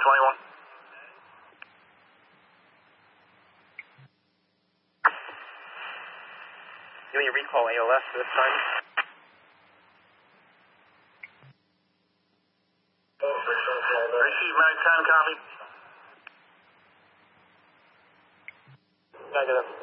21. Doing a recall ALS this time. Receive Mag 10, copy. Negative.